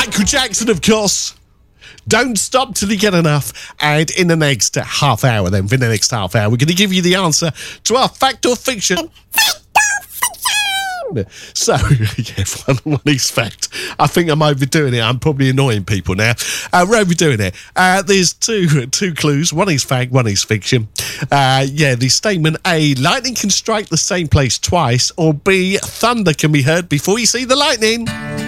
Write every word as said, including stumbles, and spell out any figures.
Michael Jackson, of course. Don't stop till you get enough. And in the next half hour, then, for the next half hour, we're going to give you the answer to our fact or fiction. So, yeah, one, one is fact. I think I'm overdoing it. I'm probably annoying people now. Uh, we're overdoing it. Uh, there's two two clues. One is fact, one is fiction. Uh, yeah, the statement A, lightning can strike the same place twice, or B, thunder can be heard before you see the lightning.